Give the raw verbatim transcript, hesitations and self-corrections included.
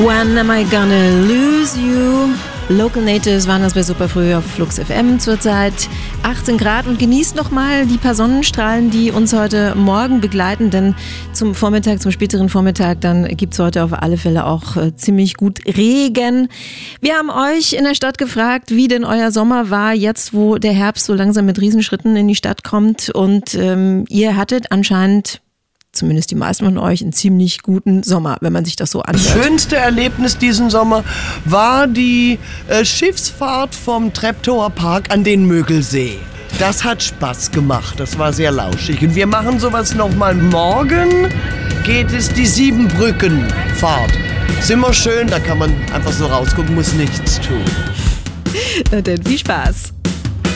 When am I gonna lose you? Local Natives waren das bei Superfrüh auf Flux F M zurzeit. achtzehn Grad und genießt nochmal die paar Sonnenstrahlen, die uns heute Morgen begleiten, denn zum Vormittag, zum späteren Vormittag, dann gibt es heute auf alle Fälle auch äh, ziemlich gut Regen. Wir haben euch in der Stadt gefragt, wie denn euer Sommer war, jetzt wo der Herbst so langsam mit Riesenschritten in die Stadt kommt, und ähm, ihr hattet anscheinend, zumindest die meisten von euch, einen ziemlich guten Sommer, wenn man sich das so anhört. Das schönste Erlebnis diesen Sommer war die äh, Schiffsfahrt vom Treptower Park an den Mögelsee. Das hat Spaß gemacht, das war sehr lauschig. Und wir machen sowas nochmal. Morgen geht es die Siebenbrückenfahrt. Ist immer schön, da kann man einfach so rausgucken, muss nichts tun. Na denn, viel Spaß.